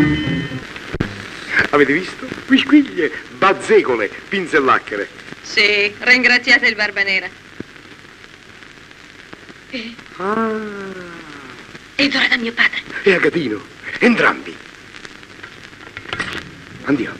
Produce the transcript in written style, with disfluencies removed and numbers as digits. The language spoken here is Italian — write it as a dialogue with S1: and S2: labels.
S1: Avete visto? Quisquiglie, bazzecole, pinzellacchere.
S2: Sì, ringraziate il Barbanera.
S3: Ed ora da mio padre.
S1: E Agatino, entrambi. Andiamo.